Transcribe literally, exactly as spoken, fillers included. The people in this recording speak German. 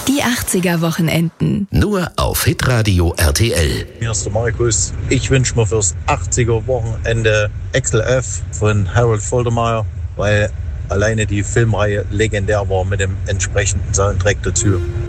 Die achtziger-Wochenenden. Nur auf Hitradio R T L. Hier ist der Markus. Ich wünsche mir fürs achtziger-Wochenende Axel F. von Harold Faltermeyer, weil alleine die Filmreihe legendär war mit dem entsprechenden Soundtrack dazu.